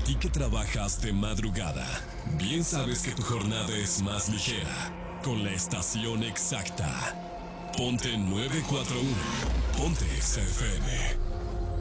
ti que trabajas de madrugada, bien sabes que tu jornada es más ligera con la estación exacta. Ponte 941. Ponte XFM.